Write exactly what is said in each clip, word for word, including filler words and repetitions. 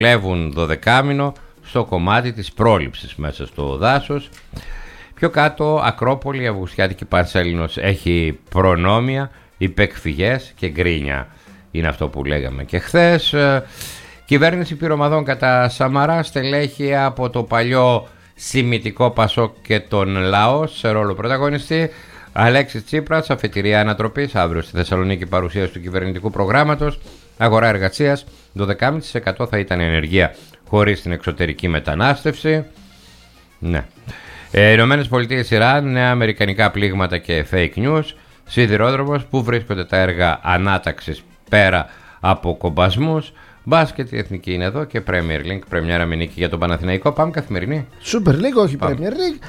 κλέβουν δωδεκάμηνο στο κομμάτι της πρόληψης μέσα στο δάσος. Πιο κάτω, Ακρόπολη, Αυγουστιάτικη Πανσέλινος έχει προνόμια, υπεκφυγές και γκρίνια. Είναι αυτό που λέγαμε και χθες. Κυβέρνηση πυρομαδών κατά Σαμαρά, στελέχη από το παλιό σημιτικό Πασόκ και τον λαό σε ρόλο πρωταγωνιστή. Αλέξης Τσίπρας, αφετηρία ανατροπής, αύριο στη Θεσσαλονίκη παρουσίαση του κυβερνητικού προγράμματος. Αγορά εργασίας, δώδεκα κόμμα πέντε τοις εκατό θα ήταν ενεργεία χωρίς την εξωτερική μετανάστευση. Ναι. Ε, Ηνωμένες Πολιτείες, Ιράν, νέα αμερικανικά πλήγματα και fake news. Σιδηρόδρομος, που βρίσκονται τα έργα ανάταξης πέρα από κομπασμούς. Μπάσκετ, η εθνική είναι εδώ και Premier League, πρεμιέρα με νίκη για τον Παναθηναϊκό. Πάμε καθημερινή. Super League, όχι Πάμε. Premier League.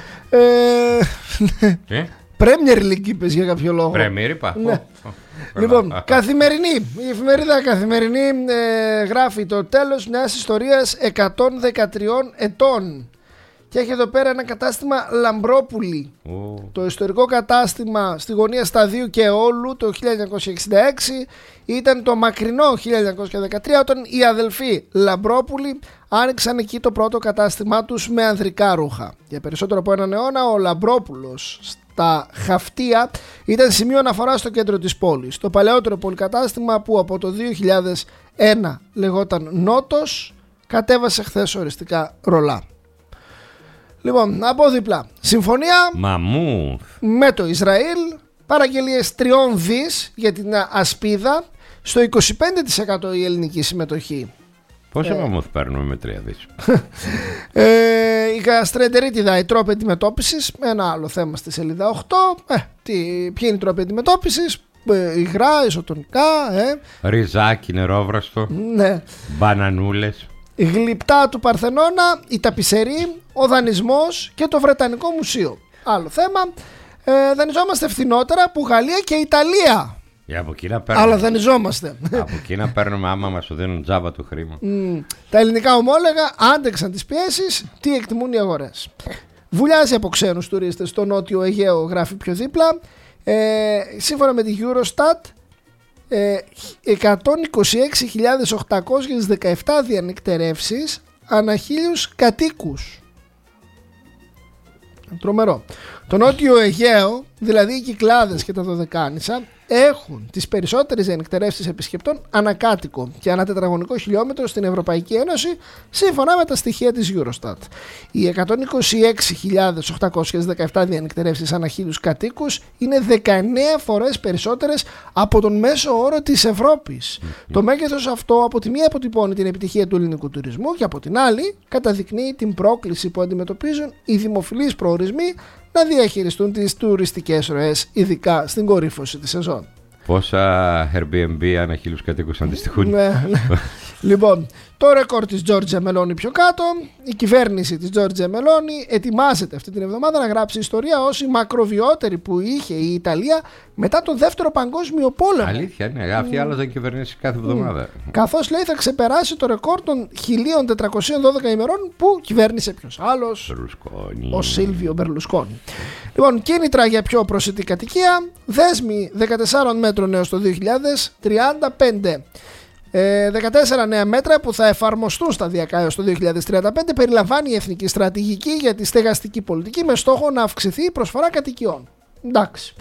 Ε... Τι? Premier League είπες για κάποιο λόγο. Premier είπα. Ναι. Oh, oh. Λοιπόν, καθημερινή. Η εφημερίδα Καθημερινή ε, γράφει το τέλος μιας ιστορίας εκατόν δεκατρία ετών. Και έχει εδώ πέρα ένα κατάστημα Λαμπρόπουλη. Oh. Το ιστορικό κατάστημα στη γωνία Σταδίου και Όλου το χίλια εννιακόσια εξήντα έξι ήταν το μακρινό χίλια εννιακόσια δεκατρία, όταν οι αδελφοί Λαμπρόπουλοι άνοιξαν εκεί το πρώτο κατάστημά τους με ανδρικά ρούχα. Για περισσότερο από έναν αιώνα ο Λαμπρόπουλος στα Χαυτία ήταν σημείο αναφορά στο κέντρο της πόλης. Το παλαιότερο πολυκατάστημα, που από το δύο χιλιάδες ένα λεγόταν Νότος, κατέβασε χθες οριστικά ρολά. Λοιπόν, από δίπλα, συμφωνία Μαμούθ με το Ισραήλ, παραγγελίες τριών δις για την ασπίδα, στο είκοσι πέντε τοις εκατό η ελληνική συμμετοχή. Πόσο ε... μαμούθ παίρνουμε με τρία δις? ε, η γαστρεντερίτιδα, οι τρόποι αντιμετώπισης, ένα άλλο θέμα στη σελίδα οκτώ. Ε, τι, ποιοι είναι οι τρόποι αντιμετώπισης? Ε, υγρά, ισοτονικά, ε. ριζάκι νερόβραστο, ναι. Μπανανούλες, η γλυπτά του Παρθενώνα, η ταπισερή, ο δανεισμός και το Βρετανικό Μουσείο. Άλλο θέμα. Ε, δανειζόμαστε φθηνότερα που Γαλλία και Ιταλία. Για από εκεί να παίρνουμε. Αλλά δανειζόμαστε. Από εκεί να παίρνουμε άμα μας σου δίνουν τζάμπα του χρήμα. Mm. Τα ελληνικά ομόλογα άντεξαν τις πιέσεις. Τι εκτιμούν οι αγορές? Βουλιάζει από ξένους τουρίστες στο νότιο Αιγαίο, γράφει πιο δίπλα. Ε, σύμφωνα με τη Eurostat, ε, εκατόν είκοσι έξι χιλιάδες οκτακόσιες δεκαεπτά διανυκτερεύσεις ανά χίλιους κατοίκους. Τρομερό. Το νότιο Αιγαίο, δηλαδή οι Κυκλάδες και τα Δωδεκάνησα, έχουν τις περισσότερες διανυκτερεύσεις επισκεπτών ανακάτοικο και ανά τετραγωνικό χιλιόμετρο στην Ευρωπαϊκή Ένωση, σύμφωνα με τα στοιχεία της Eurostat. Οι εκατόν είκοσι έξι χιλιάδες οκτακόσιες δεκαεπτά διανυκτερεύσεις ανά χίλιους κατοίκους είναι δεκαεννέα φορές περισσότερες από τον μέσο όρο της Ευρώπης. Mm-hmm. Το μέγεθος αυτό από τη μία αποτυπώνει την επιτυχία του ελληνικού τουρισμού και από την άλλη καταδεικνύει την πρόκληση που αντιμετωπίζουν οι δημοφιλείς προορισμοί να διαχειριστούν τις τουριστικές ροές, ειδικά στην κορύφωση της σεζόν. Πόσα Airbnb ανά χίλιους κατοίκους αντιστοιχούν? Ναι, ναι. Λοιπόν, το ρεκόρ της Τζόρτζια Μελόνι πιο κάτω. Η κυβέρνηση της Τζόρτζια Μελόνι ετοιμάζεται αυτή την εβδομάδα να γράψει ιστορία ως η μακροβιότερη που είχε η Ιταλία μετά τον δεύτερο παγκόσμιο πόλεμο. Αλήθεια, ναι, αυτή mm. άλλαζαν κυβερνήσεις κάθε εβδομάδα. Mm. Καθώς λέει θα ξεπεράσει το ρεκόρ των χίλια τετρακόσιες δώδεκα ημερών που κυβέρνησε ποιος άλλος? Ο Σίλβιο Μπερλουσκόνι. Λοιπόν, κίνητρα για πιο προσιτή κατοικία. Δέσμοι δεκατεσσάρων μέτρων έως το δύο χιλιάδες τριάντα πέντε. Ε, δεκατέσσερα νέα μέτρα που θα εφαρμοστούν σταδιακά έως το δύο χιλιάδες τριάντα πέντε περιλαμβάνει η εθνική στρατηγική για τη στεγαστική πολιτική με στόχο να αυξηθεί η προσφορά κατοικιών. Εντάξει.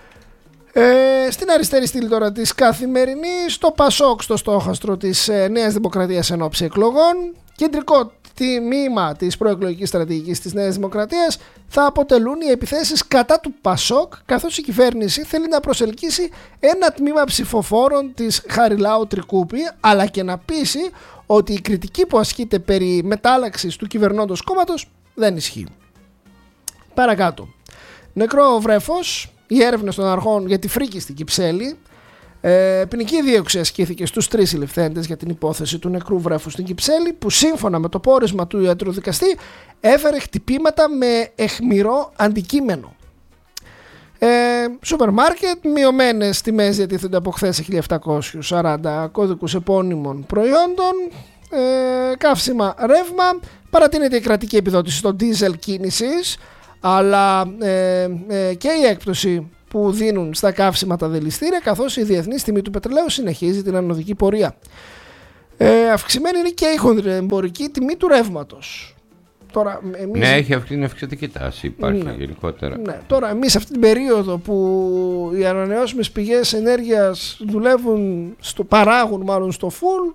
Ε, στην αριστερή στήλη τώρα της Καθημερινής, το Πασόκ στο στόχαστρο της ε, Νέας Δημοκρατίας εν ώψη εκλογών. Κεντρικό τμήμα της προεκλογικής στρατηγικής της Νέας Δημοκρατίας θα αποτελούν οι επιθέσεις κατά του Πασόκ, καθώς η κυβέρνηση θέλει να προσελκύσει ένα τμήμα ψηφοφόρων της Χαριλάου Τρικούπη, αλλά και να πείσει ότι η κριτική που ασκείται περί μετάλλαξης του κυβερνώντος κόμματος δεν ισχύει. Παρακάτω. Νεκρό βρέφος, οι έρευνες των αρχών για τη φρίκη στην Κυψέλη. Ε, ποινική δίωξη ασκήθηκε στους τρεις συλληφθέντες για την υπόθεση του νεκρού βρέφου στην Κυψέλη, που σύμφωνα με το πόρισμα του ιατροδικαστή έφερε χτυπήματα με αιχμηρό αντικείμενο. Ε, σούπερ μάρκετ, μειωμένες τιμές διατίθενται από χθες σε χίλια επτακόσιους σαράντα κώδικους επώνυμων προϊόντων. Ε, καύσιμα ρεύμα, παρατείνεται η κρατική επιδότηση στο ντίζελ κίνησης, αλλά ε, ε, και η έκπτωση που δίνουν στα καύσιμα τα δηληστήρια, καθώς η διεθνής τιμή του πετρελαίου συνεχίζει την ανωδική πορεία. Ε, αυξημένη είναι και η χονδρεμπορική τιμή του ρεύματος. Τώρα, εμείς... Ναι, έχει αυτή την αυξητική τάση, υπάρχει ναι. γενικότερα. Ναι. Τώρα, εμείς αυτή την περίοδο που οι ανανεώσιμες πηγές ενέργειας δουλεύουν, στο, παράγουν μάλλον στο full,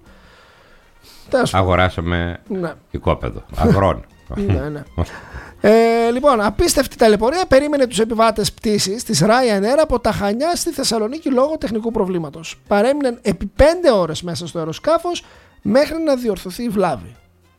αγοράσαμε ναι. οικόπεδο αγρών. ναι, ναι. Ε, λοιπόν, απίστευτη ταλαιπωρία περίμενε τους επιβάτες πτήσης της Ryanair από τα Χανιά στη Θεσσαλονίκη λόγω τεχνικού προβλήματος. Παρέμειναν επί πέντε ώρες μέσα στο αεροσκάφος μέχρι να διορθωθεί η βλάβη.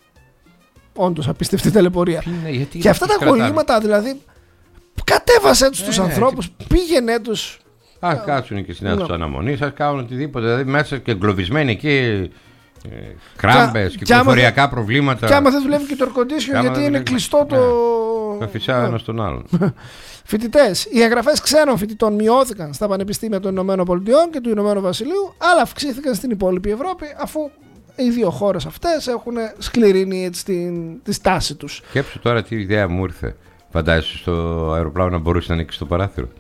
Όντως απίστευτη ταλαιπωρία. Είναι, γιατί και αυτά τα κολλήματα, δηλαδή, κατέβασέ τους ε, τους ανθρώπους, και... πήγαινε τους. Ας κάτσουν και στην αίθουσα αναμονής, ας κάνουν οτιδήποτε. Δηλαδή μέσα και εγκλωβισμένοι εκεί. Κράμπες, κυκλοφοριακά δε, προβλήματα. Και άμα δεν δουλεύει και το air condition, γιατί είναι κλειστό το. Θα φυσά ένα στον άλλον. Φοιτητές. Οι εγγραφές ξένων φοιτητών μειώθηκαν στα πανεπιστήμια των Ηνωμένων Πολιτειών και του Ηνωμένου Βασιλείου, αλλά αυξήθηκαν στην υπόλοιπη Ευρώπη, αφού οι δύο χώρες αυτές έχουν σκληρύνει την, τη στάση τους. Σκέψου τώρα τι ιδέα μου ήρθε. Φαντάζεσαι στο αεροπλάνο να μπορούσε να ανοίξει το παράθυρο.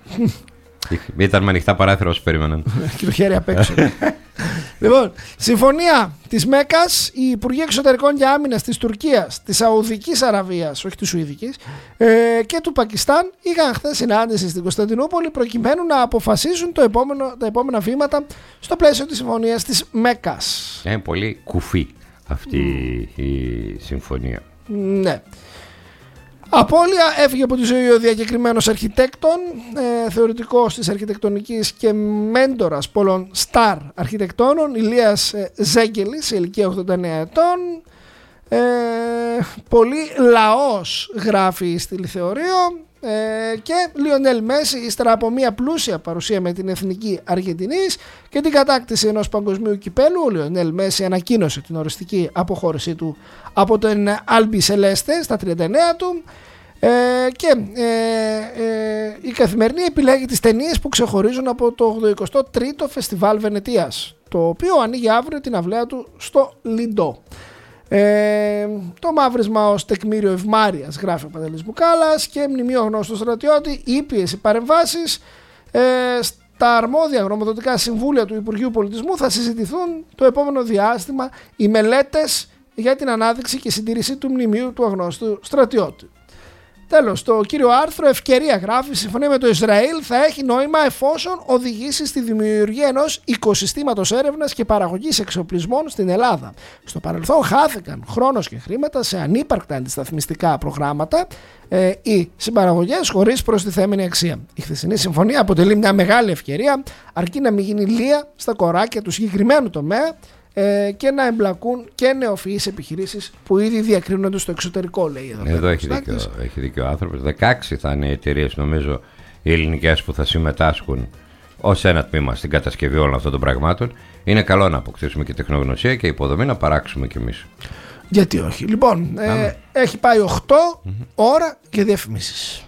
Ήταν με ανοιχτά παράθυρα όσο περίμεναν. Και το χέρι απ' έξω. Λοιπόν, συμφωνία της Μέκας, οι Υπουργοί Εξωτερικών και Άμυνας της Τουρκίας, της Σαουδικής Αραβίας, όχι της Σουηδικής, ε, και του Πακιστάν είχαν χθες συνάντηση στην Κωνσταντινούπολη προκειμένου να αποφασίσουν το επόμενο, τα επόμενα βήματα στο πλαίσιο της συμφωνίας της Μέκας. Είναι πολύ κουφή αυτή mm. η συμφωνία. Ναι. Απώλεια, έφυγε από τη ζωή ο διακεκριμένος αρχιτέκτον, ε, θεωρητικός της αρχιτεκτονικής και μέντορας πολλών στάρ αρχιτεκτόνων, Ηλίας ε, Ζέγκελης, σε ηλικία ογδόντα εννέα ετών. Ε, πολύ λαός, γράφει στη Λιθεωρείο, ε, και Λιονέλ Μέση, ύστερα από μια πλούσια παρουσία με την εθνική Αργεντινής και την κατάκτηση ενός παγκοσμίου κυπέλου, ο Λιονέλ Μέση ανακοίνωσε την οριστική αποχώρησή του από τον Άλμπι Σελέστε στα τριάντα εννέα του. Ε, και ε, ε, η Καθημερινή επιλέγει τις ταινίες που ξεχωρίζουν από το ογδοηκοστό τρίτο Φεστιβάλ Βενετίας, το οποίο ανοίγει αύριο την αυλαία του στο Λιντό. Ε, το μαύρισμα ως τεκμήριο ευμάρειας, γράφει ο Παντελής Μπουκάλας, και μνημείο γνώστου στρατιώτη, ήπιες οι παρεμβάσεις. ε, στα αρμόδια γνωμοδοτικά συμβούλια του Υπουργείου Πολιτισμού θα συζητηθούν το επόμενο διάστημα οι μελέτες για την ανάδειξη και συντήρηση του μνημείου του αγνώστου στρατιώτη. Τέλος, το κύριο άρθρο ευκαιρία γράφει: η συμφωνία με το Ισραήλ θα έχει νόημα εφόσον οδηγήσει στη δημιουργία ενός οικοσυστήματος έρευνας και παραγωγής εξοπλισμών στην Ελλάδα. Στο παρελθόν χάθηκαν χρόνος και χρήματα σε ανύπαρκτα αντισταθμιστικά προγράμματα ε, ή συμπαραγωγές χωρίς προστιθέμενη αξία. Η χθεσινή συμφωνία αποτελεί μια μεγάλη ευκαιρία, αρκεί να μην γίνει λία στα κοράκια του συγκεκριμένου τομέα και να εμπλακούν και νεοφυείς επιχειρήσεις που ήδη διακρίνονται στο εξωτερικό, λέει εδώ. Εδώ έχει δίκιο, έχει δίκιο ο άνθρωπος. δεκαέξι θα είναι οι εταιρείες, νομίζω, οι ελληνικές, που θα συμμετάσχουν ως ένα τμήμα στην κατασκευή όλων αυτών των πραγμάτων. Είναι καλό να αποκτήσουμε και τεχνογνωσία και υποδομή να παράξουμε κι εμείς. Γιατί όχι. Λοιπόν, ε, έχει πάει οκτώ mm-hmm. ώρα και διαφημίσεις.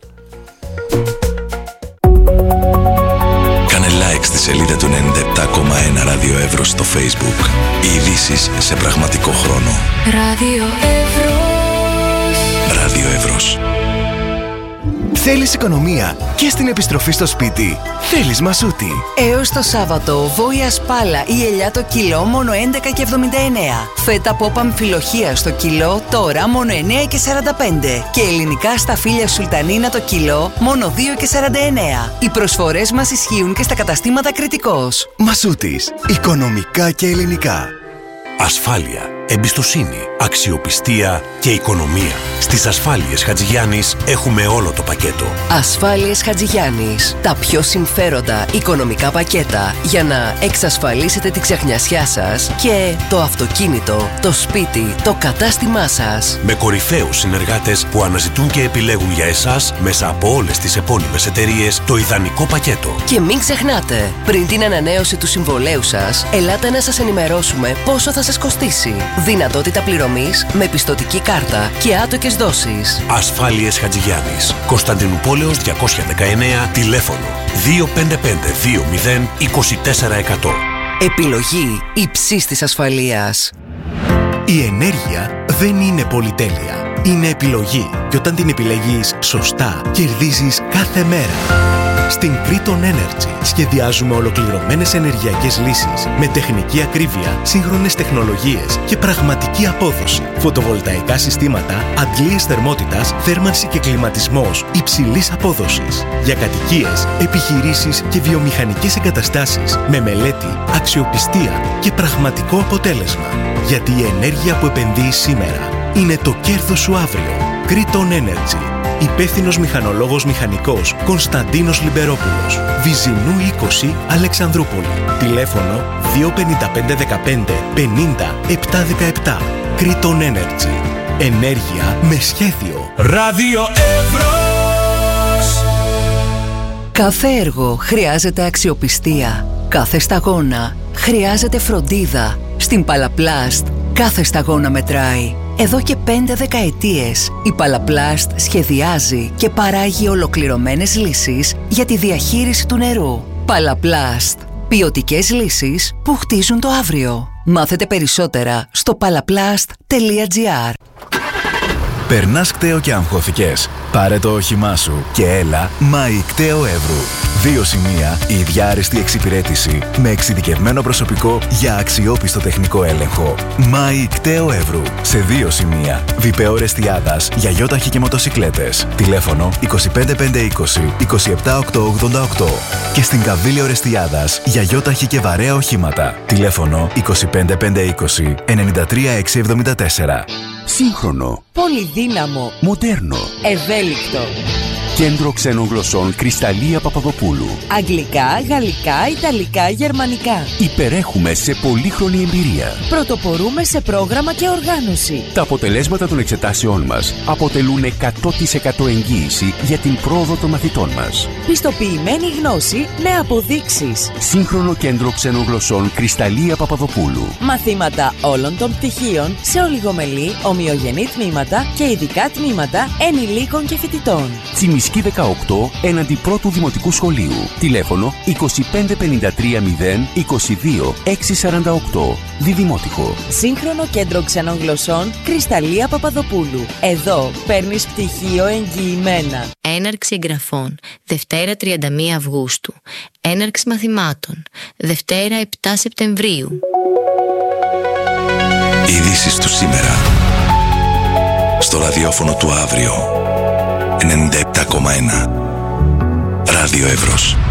Κάνε like στη σελίδα του ενενήντα επτά κόμμα ένα Ράδιο Εύρος στο Facebook. Οι ειδήσεις σε πραγματικό χρόνο. Ράδιο Εύρος. Ράδιο Εύρος. Θέλεις οικονομία και στην επιστροφή στο σπίτι? Θέλεις Μασούτη. Έως το Σάββατο, βόηα σπάλα ή ελιά το κιλό μόνο έντεκα και εβδομήντα εννέα. Φέτα πόπα αμφιλοχεία στο κιλό τώρα μόνο εννέα και σαράντα πέντε. Και ελληνικά σταφύλια σουλτανίνα το κιλό μόνο δύο και σαράντα εννέα. Οι προσφορές μας ισχύουν και στα καταστήματα Κρητικός. Μασούτης. Οικονομικά και ελληνικά. Ασφάλεια, εμπιστοσύνη, αξιοπιστία και οικονομία. Στις Ασφάλειες Χατζηγιάννης έχουμε όλο το πακέτο. Ασφάλειες Χατζηγιάννης. Τα πιο συμφέροντα οικονομικά πακέτα για να εξασφαλίσετε τη ξεχνιασιά σας και το αυτοκίνητο, το σπίτι, το κατάστημά σας. Με κορυφαίους συνεργάτες που αναζητούν και επιλέγουν για εσάς μέσα από όλες τις επώνυμες εταιρείες το ιδανικό πακέτο. Και μην ξεχνάτε, πριν την ανανέωση του συμβολέου σας, ελάτε να σας ενημερώσουμε πόσο θα σας κοστίσει. Δυνατότητα πληρωμής με πιστωτική κάρτα και άτοκες δόσεις. Ασφάλειες Χατζηγιάννης. Κωνσταντινούπολεως διακόσια δεκαεννέα, τηλέφωνο δύο πέντε πέντε δύο μηδέν είκοσι τέσσερα εκατό. Επιλογή υψής της ασφαλείας. Η ενέργεια δεν είναι πολυτέλεια. Είναι επιλογή. Και όταν την επιλέγεις σωστά, κερδίζεις κάθε μέρα. Στην Kriton Energy σχεδιάζουμε ολοκληρωμένες ενεργειακές λύσεις με τεχνική ακρίβεια, σύγχρονες τεχνολογίες και πραγματική απόδοση. Φωτοβολταϊκά συστήματα, αντλίες θερμότητας, θέρμανση και κλιματισμός υψηλής απόδοσης. Για κατοικίες, επιχειρήσεις και βιομηχανικές εγκαταστάσεις με μελέτη, αξιοπιστία και πραγματικό αποτέλεσμα. Γιατί η ενέργεια που επενδύεις σήμερα είναι το κέρδος σου αύριο. Kriton Energy. Υπεύθυνος μηχανολόγος μηχανικός Κωνσταντίνος Λιμπερόπουλος. Βυζινού είκοσι, Αλεξανδρούπολη. Τηλέφωνο δύο πέντε πέντε δεκαπέντε πενήντα επτακόσια δεκαεπτά. Kriton Energy. Ενέργεια με σχέδιο. Ράδιο Εύρος. Κάθε έργο χρειάζεται αξιοπιστία. Κάθε σταγόνα χρειάζεται φροντίδα. Στην Παλαπλάστ κάθε σταγόνα μετράει. Εδώ και πέντε δεκαετίες η Παλαπλάστ σχεδιάζει και παράγει ολοκληρωμένες λύσεις για τη διαχείριση του νερού. Παλαπλάστ. Ποιοτικές λύσεις που χτίζουν το αύριο. Μάθετε περισσότερα στο παλαπλάστ τελεία τζι άρ. Περνάς κταίο και αγχώθηκες? Πάρε το όχημά σου και έλα Μάη Κταίο Εύρου. Δύο σημεία, η ίδια άριστη εξυπηρέτηση με εξειδικευμένο προσωπικό για αξιόπιστο τεχνικό έλεγχο. Μάη Κταίο Εύρου. Σε δύο σημεία. Βιπεό Ρεστιάδας για γιόταχη και μοτοσικλέτες. Τηλέφωνο είκοσι πέντε πεντακόσια είκοσι είκοσι επτά οκτακόσια ογδόντα οκτώ. Και στην Καβίλιο Ρεστιάδας για γιόταχη και βαρέα οχήματα. Τηλέφωνο είκοσι πέντε πεντακόσια είκοσι ενενήντα τρία εξακόσια εβδομήντα τέσσερα. Σύγχρονο, πολυδύναμο, μοντέρνο, ευέλικτο. Κέντρο ξένων γλωσσών Κρυσταλλία Παπαδοπούλου. Αγγλικά, γαλλικά, ιταλικά, γερμανικά. Υπερέχουμε σε πολύχρονη εμπειρία. Πρωτοπορούμε σε πρόγραμμα και οργάνωση. Τα αποτελέσματα των εξετάσεών μας αποτελούν εκατό τοις εκατό εγγύηση για την πρόοδο των μαθητών μας. Πιστοποιημένη γνώση με αποδείξεις. Σύγχρονο Κέντρο ξένων γλωσσών Κρυσταλλία Παπαδοπούλου. Μαθήματα όλων των πτυχίων σε ολιγομελή, ομοιογενή τμήματα και ειδικά τμήματα ενηλίκων και φοιτητών. Τσιμισκή δεκαοκτώ έναντι πρώτου δημοτικού σχολείου. Τηλέφωνο είκοσι πέντε πενήντα τρία μηδέν είκοσι δύο εξακόσια σαράντα οκτώ. Διδημότυχο. Σύγχρονο Κέντρο ξένων γλωσσών Κρυσταλλία Παπαδοπούλου. Εδώ παίρνεις πτυχίο εγγυημένα. Έναρξη εγγραφών Δευτέρα τριάντα μία Αυγούστου. Έναρξη μαθημάτων Δευτέρα επτά Σεπτεμβρίου. Ειδήσεις του σήμερα στο ραδιόφωνο του αύριο. ενενήντα επτά κόμμα ένα Ράδιο Εύρος.